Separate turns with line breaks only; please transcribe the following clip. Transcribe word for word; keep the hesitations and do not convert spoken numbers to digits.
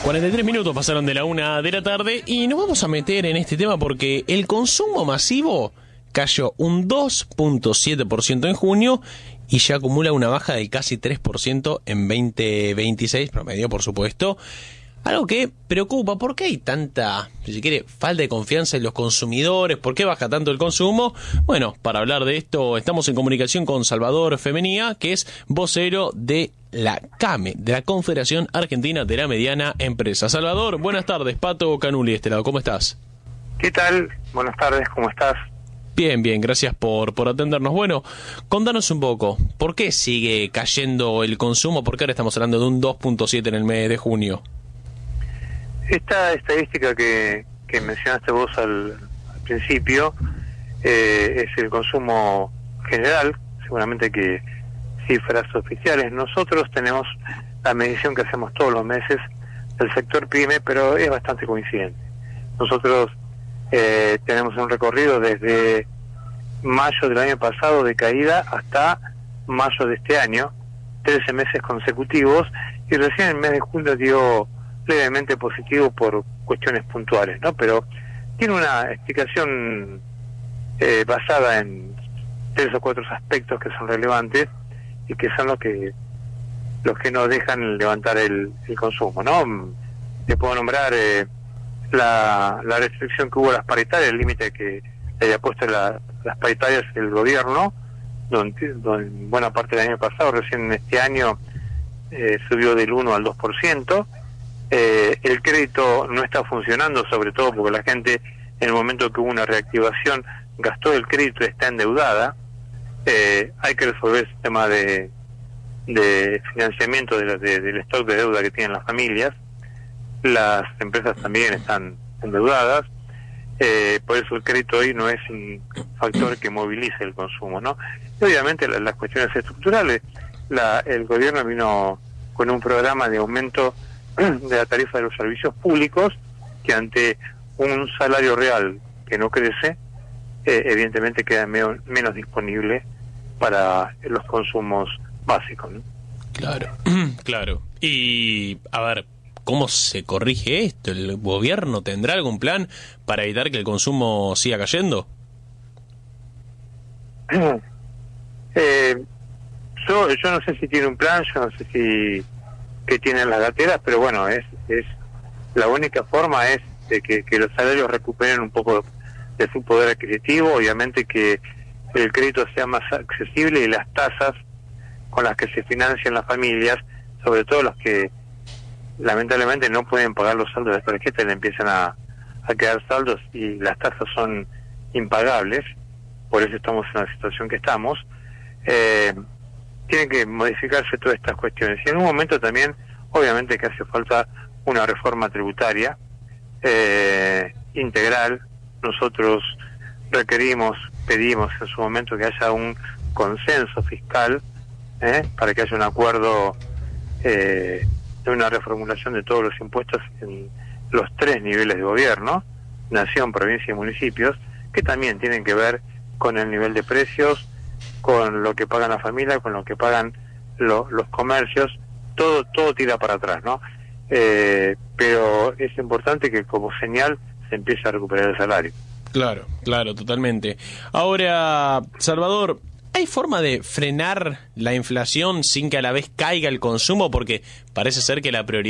cuarenta y tres minutos pasaron de la una de la tarde y nos vamos a meter en este tema porque el consumo masivo cayó un dos punto siete por ciento en junio y ya acumula una baja de casi tres por ciento en veinte veintiséis, promedio por supuesto. Algo que preocupa, ¿por qué hay tanta, si se quiere, falta de confianza en los consumidores? ¿Por qué baja tanto el consumo? Bueno, para hablar de esto estamos en comunicación con Salvador Femenía, que es vocero de la CAME, de la Confederación Argentina de la Mediana Empresa. Salvador, buenas tardes. Pato Canuli de este lado, ¿cómo estás?
¿Qué tal? Buenas tardes, ¿cómo estás?
Bien, bien, gracias por, por atendernos. Bueno, contanos un poco, ¿por qué sigue cayendo el consumo? ¿Por qué ahora estamos hablando de un dos punto siete en el mes de junio?
Esta estadística que, que mencionaste vos al, al principio eh, es el consumo general, seguramente que cifras oficiales. Nosotros tenemos la medición que hacemos todos los meses del sector PYME, pero es bastante coincidente. Nosotros eh, tenemos un recorrido desde mayo del año pasado de caída hasta mayo de este año, trece meses consecutivos, y recién el mes de julio dio levemente positivo por cuestiones puntuales, ¿no? Pero tiene una explicación eh, basada en tres o cuatro aspectos que son relevantes y que son los que los que nos dejan levantar el, el consumo, ¿no? Te puedo nombrar eh, la, la restricción que hubo a las paritarias, el límite que le había puesto la, las paritarias el gobierno, donde, donde en buena parte del año pasado, recién en este año eh, subió del uno al dos por ciento. Eh, el crédito no está funcionando, sobre todo porque la gente en el momento que hubo una reactivación gastó el crédito y está endeudada. Eh, hay que resolver el tema de, de financiamiento de la, de, del stock de deuda que tienen las familias. Las empresas también están endeudadas, eh, por eso el crédito hoy no es un factor que movilice el consumo, ¿no? Y obviamente la, las cuestiones estructurales, la, el gobierno vino con un programa de aumento de la tarifa de los servicios públicos, que ante un salario real que no crece, eh, evidentemente queda menos, menos disponible para los consumos básicos, ¿no?
Claro, claro. Y, a ver, ¿cómo se corrige esto? ¿El gobierno tendrá algún plan para evitar que el consumo siga cayendo?
eh, yo, yo no sé si tiene un plan, yo no sé si que tienen las gateras, pero bueno, es es la única forma es de que, que los salarios recuperen un poco de su poder adquisitivo, obviamente que el crédito sea más accesible y las tasas con las que se financian las familias, sobre todo los que lamentablemente no pueden pagar los saldos de tarjeta, le empiezan a, a quedar saldos y las tasas son impagables, por eso estamos en la situación que estamos. Eh, tienen que modificarse todas estas cuestiones. Y en un momento también, obviamente que hace falta una reforma tributaria eh, integral. Nosotros requerimos, pedimos en su momento que haya un consenso fiscal eh, para que haya un acuerdo eh, de una reformulación de todos los impuestos en los tres niveles de gobierno, nación, provincia y municipios, que también tienen que ver con el nivel de precios, con lo que pagan la familia, con lo que pagan lo, los comercios, todo todo tira para atrás, ¿no? Eh, pero es importante que como señal se empiece a recuperar el salario.
Claro, claro, totalmente. Ahora, Salvador, ¿hay forma de frenar la inflación sin que a la vez caiga el consumo? Porque parece ser que la prioridad